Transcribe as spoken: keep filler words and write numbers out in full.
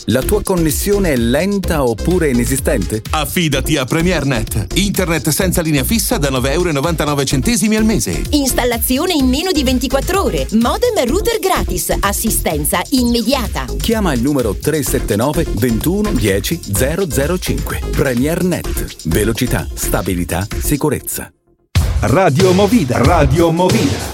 La tua connessione è lenta oppure inesistente? Affidati a PremierNet. Internet senza linea fissa da nove virgola novantanove euro al mese. Installazione in meno di ventiquattro ore. Modem e router gratis. Assistenza immediata. Chiama il numero tre sette nove ventuno dieci zero zero cinque. PremierNet. Velocità, stabilità, sicurezza. Radio Movida. Radio Movida.